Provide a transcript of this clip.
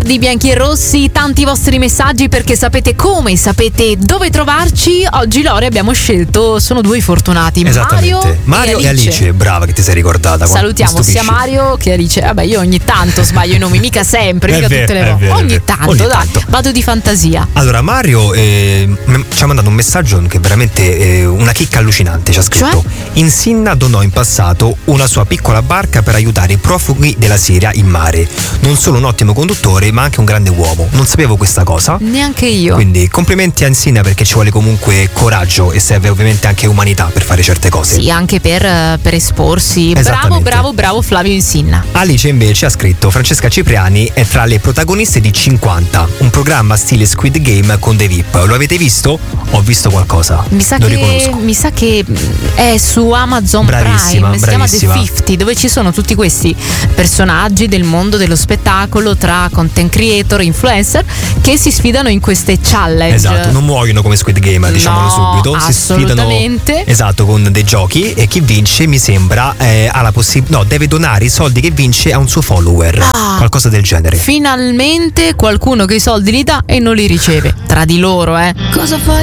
Tardi bianchi e rossi, tanti vostri messaggi perché sapete come, sapete dove trovarci. Oggi Lore abbiamo scelto, sono due fortunati, Mario e Alice. Brava che ti sei ricordata. Salutiamo sia Mario che Alice. Vabbè, io ogni tanto sbaglio i nomi, mica sempre, mica tutte le volte. Ogni tanto. Vado di fantasia. Allora Mario ci ha mandato un messaggio che è veramente una chicca allucinante. Ci ha scritto: cioè? Insinna donò in passato una sua piccola barca per aiutare i profughi della Siria in mare. Non solo un ottimo conduttore ma anche un grande uomo. Non sapevo questa cosa. Neanche io. Quindi complimenti a Insinna, perché ci vuole comunque coraggio e serve ovviamente anche umanità per fare certe cose. Sì, anche per esporsi. Bravo Flavio Insinna. Alice invece ha scritto: Francesca Cipriani è tra le protagoniste di 50, un programma stile Squid Game con The VIP. Lo avete visto? Ho visto qualcosa. Mi sa che è su Amazon Prime, si chiama The 50, dove ci sono tutti questi personaggi del mondo dello spettacolo, tra content creator, influencer, che si sfidano in queste challenge. Esatto, non muoiono come Squid Game, diciamolo subito. Si sfidano, esatto, con dei giochi, e chi vince mi sembra ha la possibilità, deve donare i soldi che vince a un suo follower, qualcosa del genere. Finalmente qualcuno che i soldi li dà e non li riceve tra di loro, Cosa fai?